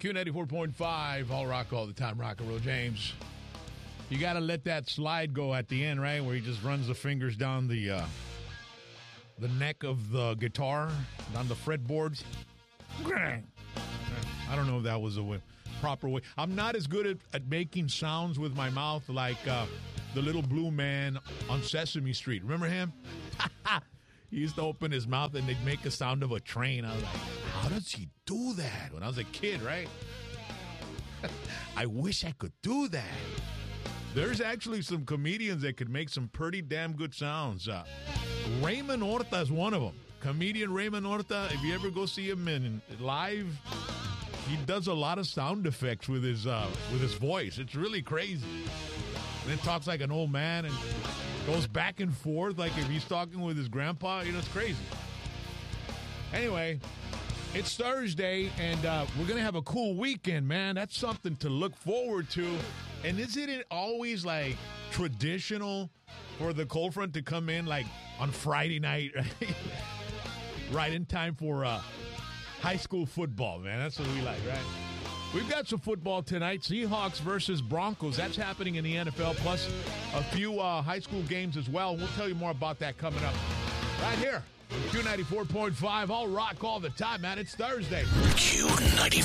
Q94.5, all rock all the time, rock and roll, James. You got to let that slide go at the end, right? Where he just runs the fingers down the neck of the guitar, down the fretboards. I don't know if that was a proper way. I'm not as good at making sounds with my mouth like the little blue man on Sesame Street. Remember him? He used to open his mouth and they'd make a sound of a train. I was like, how does he do that? When I was a kid, right? I wish I could do that. There's actually some comedians that could make some pretty damn good sounds. Raymond Horta is one of them. Comedian Raymond Horta, if you ever go see him in live, he does a lot of sound effects with his voice. It's really crazy. And then talks like an old man and goes back and forth like if he's talking with his grandpa. You know, it's crazy. Anyway, it's Thursday, and we're going to have a cool weekend, man. That's something to look forward to. And isn't it always, like, traditional for the cold front to come in, like, on Friday night, right? Right in time for high school football, man. That's what we like, right? We've got some football tonight. Seahawks versus Broncos. That's happening in the NFL, plus a few high school games as well. We'll tell you more about that coming up right here. Q94.5, all rock all the time, man. It's Thursday. Q94.